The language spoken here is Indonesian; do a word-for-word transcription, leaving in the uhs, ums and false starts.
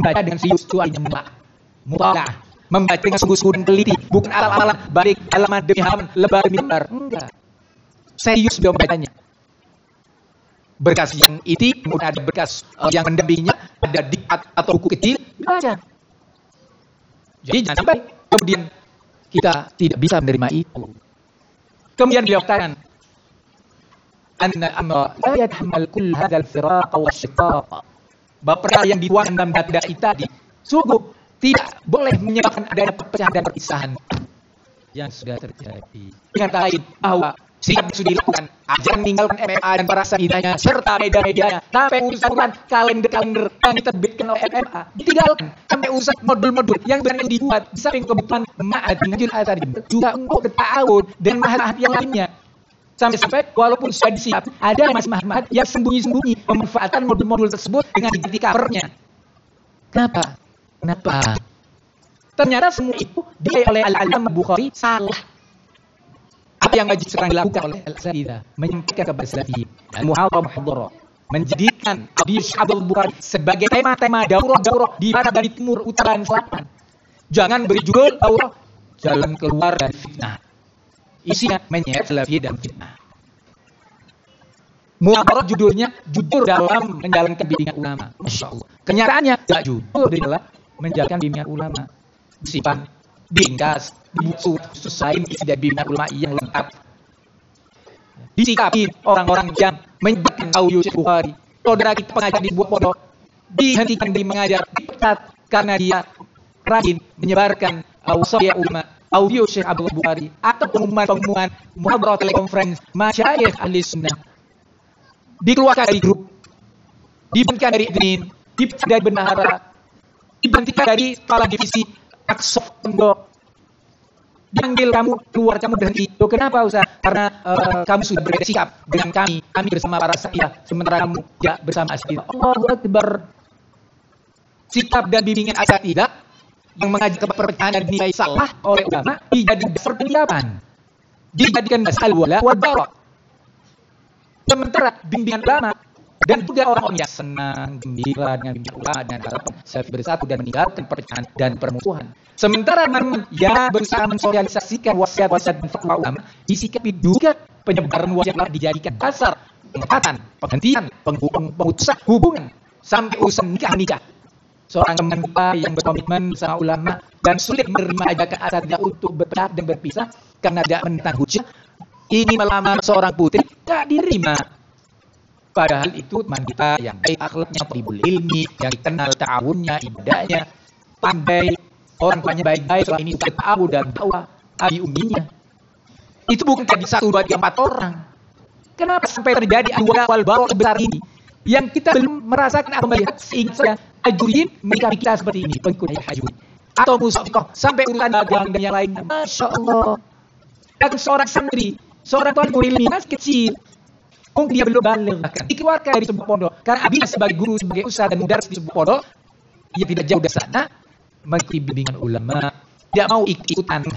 membaca dengan serius itu artinya mutlak. Mutalaah, membaca dengan sungguh-sungguh dan teliti, bukan alam-alam balik halaman demi halaman, lebar demi lembar. Enggak. Serius dia membacanya. Berkas yang iti, kemudian ada berkas uh, yang mendampinginya, ada diktat atau buku kecil, dibaca. Jadi jangan sampai kemudian kita tidak bisa menerima itu. Kemudian beliau katakan, anna amra la yatahmal kull hadzal firaq wa shiqaq. Bahwa perkara yang dituangkan dalam dada kita tadi sungguh tidak boleh menyebabkan adanya perpecahan dan perpisahan yang sudah terjadi. Dengan kata lain bahwa sikap sudah dilakukan, ajaran meninggalkan M M A dan para sanitanya serta media-medianya, sampai urusan kalender-kalender yang diterbitkan oleh M M A ditinggalkan, sampai urusan modul-modul yang benar dibuat di samping kebutuhan ma'ad dengan asar juga untuk bertahun dan mahat yang lainnya. Sampai-sampai walaupun sudah disiap, ada masih mahat yang sembunyi-sembunyi memanfaatkan modul-modul tersebut dengan diganti covernya. Kenapa? Kenapa? Ternyata semua itu dia oleh Al-Alamah Bukhari salah. Apa yang wajib sekarang dilakukan oleh Al-Asatidzah? Menyampaikan kepada salafiyyin dan muhadharah-muhadharah, menjadikan hadis Abdul Bukhari sebagai tema-tema daurah-daurah di barat dari timur, utara dan selatan. Jangan beri judul daurah jalan keluar dari fitnah. Isinya menyeret salafiyyin dan fitnah. Muhadharah judulnya jujur dalam menjalankan bimbingan ulama. Masya Allah. Kenyataannya tidak jujur dalam menjalankan bimbingan ulama. Disimpan, diringkas, dibuku khusus lain isi dari bimbingan ulama yang lengkap. Disikapi orang-orang yang menyebabkan audio Syekh Bukhari. Saudara kita pengajar di sebuah pondok dihentikan dari mengajar, dipecat karena dia rajin menyebarkan wasaya ulama, audio Syekh Abdul Bukhari atau pengumuman-pengumuman muhadharah telekonferensi masyayikh ahli sunnah. Dikeluarkan dari grup, diberhentikan dari admin, dipecat dari bendahara, diberhentikan dari kepala divisi Aksof pondok. Dipanggil kamu keluar, kamu berhenti. Loh, kenapa Ustaz? Karena uh, kamu sudah berbeda sikap dengan kami, kami bersama para asatidz, sementara kamu tidak bersama asatidz. Allahu Akbar. Sikap dan bimbingan asatidz yang mengajak kepada perpecahan dan dinilai salah oleh ulama dijadikan dasar pendidikan, dijadikan dasar wala wal bara. Sementara bimbingan ulama dan juga orang-orang yang senang, gembira dengan bimbingan ulama dan harapan salaf bersatu dan meninggalkan perpecahan dan permusuhan. Sementara teman yang berusaha mensosialisasikan wasiat-wasiat dan fatwa ulama disikapi juga penyebaran wasiat dijadikan dasar pengangkatan, penghentian, pemutusan hubungan sampai urusan nikah-nikah. Seorang teman kita yang berkomitmen sama ulama dan sulit menerima ajakan asatidz untuk berpisah dan berpisah karena tidak menentang hujah, ini melamar seorang putri tak diterima. Padahal itu teman kita yang baik akhlaknya, thalibul ilmi, yang dikenal ta'awunnya, ibadahnya, pandai, orang tuanya baik-baik, selama ini suka ta'awun dan dakwah, abi umminya. Itu bukan jadi satu, dua, tiga, empat orang. Kenapa sampai terjadi awal awal baru sebesar ini? Yang kita belum merasakan atau melihat sehingga saya ajurin menikahi kita seperti ini, pengikut ajurin. Atau musafiqah, sampai urutan dagang dan yang lain. Masya Allah. Dan seorang santri, seorang tuan ilmi masih kecil, mungkin dia belum balik, bahkan dikeluarkan dari sebuah pondok karena abinya sebagai guru, sebagai ustaz dan mudaris di sebuah pondok, ia tidak jauh dari sana mengikuti bimbingan ulama, tidak mau ikut-ikutan